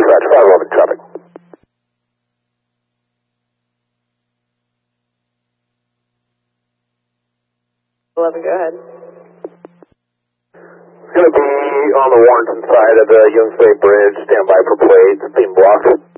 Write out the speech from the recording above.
dispatch, 511 traffic. 11, go ahead. It's going to be on the Warrenton side of the Youngs Bay Bridge. Stand by for plates. Being blocked.